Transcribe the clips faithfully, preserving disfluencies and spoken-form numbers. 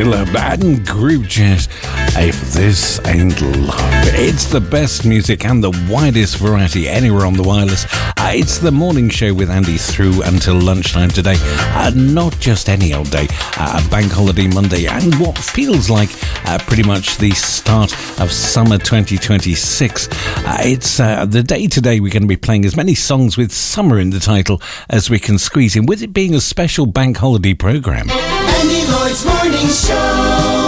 Dilla and Groove Jet. If this ain't love, it's the best music and the widest variety anywhere on the wireless. Uh, it's the morning show with Andy through until lunchtime today. Uh, not just any old day, uh, Bank Holiday Monday, and what feels like uh, pretty much the start of summer twenty twenty-six. Uh, it's uh, the day today we're going to be playing as many songs with summer in the title as we can squeeze in, with it being a special bank holiday programme. Andy Lloyd's Morning Show.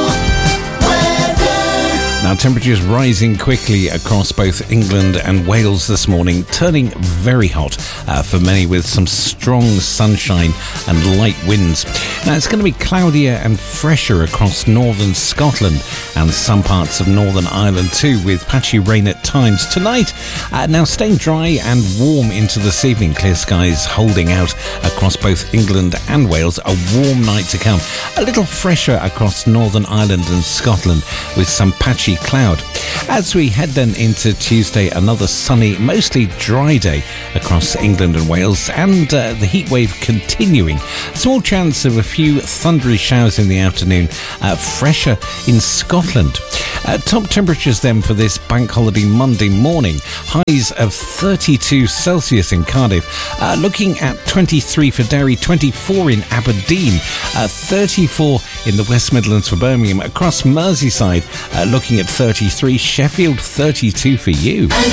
Now, temperatures rising quickly across both England and Wales this morning, turning very hot uh, for many, with some strong sunshine and light winds. Now, it's going to be cloudier and fresher across northern Scotland and some parts of Northern Ireland too, with patchy rain at times tonight. Uh, now, staying dry and warm into this evening, clear skies holding out across both England and Wales. A warm night to come. A little fresher across Northern Ireland and Scotland, with some patchy cloud. As we head then into Tuesday, another sunny, mostly dry day across England and Wales, and uh, the heat wave continuing. Small chance of a few thundery showers in the afternoon, uh, fresher in Scotland. Uh, top temperatures then for this bank holiday Monday morning. Highs of thirty-two Celsius in Cardiff, uh, looking at twenty-three for Derry, twenty-four in Aberdeen, uh, thirty-four in the West Midlands for Birmingham. Across Merseyside, uh, looking at thirty-three, Sheffield thirty-two for you.